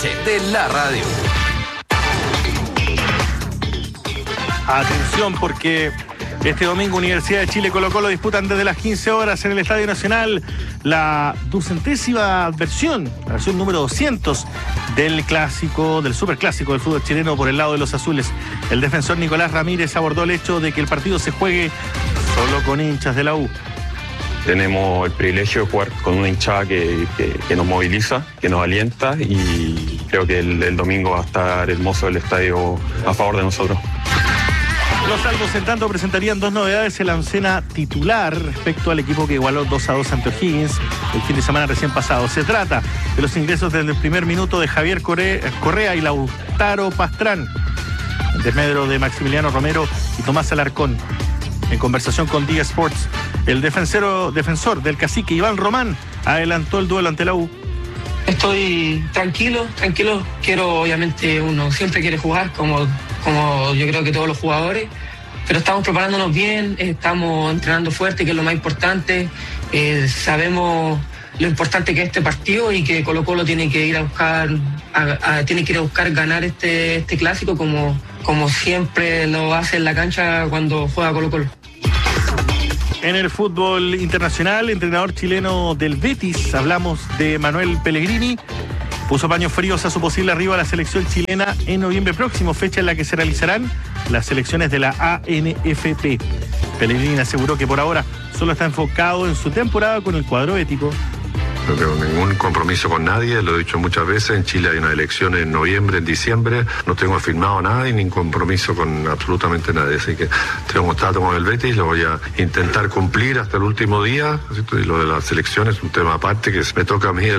de la radio. Atención, porque este domingo Universidad de Chile y Colo-Colo disputan desde las 15 horas en el Estadio Nacional la 200ª versión, la versión número 200 del clásico, del superclásico del fútbol chileno por el lado de los azules. El defensor Nicolás Ramírez abordó el hecho de que el partido se juegue solo con hinchas de la U. Tenemos el privilegio de jugar con una hinchada que nos moviliza, que nos alienta, y creo que el domingo va a estar hermoso el estadio a favor de nosotros. Los salvos en tanto presentarían dos novedades en la oncena titular respecto al equipo que igualó 2-2 ante O'Higgins el fin de semana recién pasado. Se trata de los ingresos desde el primer minuto de Javier Correa y Lautaro Pastrán, en desmedro de Maximiliano Romero y Tomás Alarcón. En conversación con Diga Sports, el defensor del cacique Iván Román adelantó el duelo ante la U. Estoy tranquilo. Quiero, obviamente, uno siempre quiere jugar, como yo creo que todos los jugadores, pero estamos preparándonos bien, estamos entrenando fuerte, que es lo más importante. Sabemos lo importante que es este partido y que Colo-Colo tiene que ir a buscar ganar este clásico como siempre lo hace en la cancha cuando juega Colo-Colo. En el fútbol internacional, entrenador chileno del Betis, hablamos de Manuel Pellegrini, puso paños fríos a su posible arribo a la selección chilena en noviembre próximo, fecha en la que se realizarán las selecciones de la ANFP. Pellegrini aseguró que por ahora solo está enfocado en su temporada con el cuadro ético. No tengo ningún compromiso con nadie, lo he dicho muchas veces. En Chile hay una elección en noviembre, en diciembre. No tengo firmado nada y ni compromiso con absolutamente nadie. Así que tengo un contrato con el Betis, lo voy a intentar cumplir hasta el último día. Y lo de la selección es un tema aparte que me toca a mí